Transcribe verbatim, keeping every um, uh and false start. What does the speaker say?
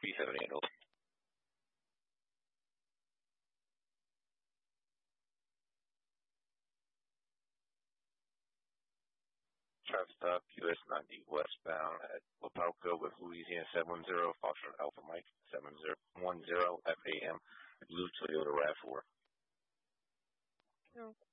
three seventy-eight. Traffic stop U S ninety westbound at Lapalco with Louisiana seven one zero, Foxtrot Alpha Mike seven zero one zero F A M, blue Toyota RAV four. No.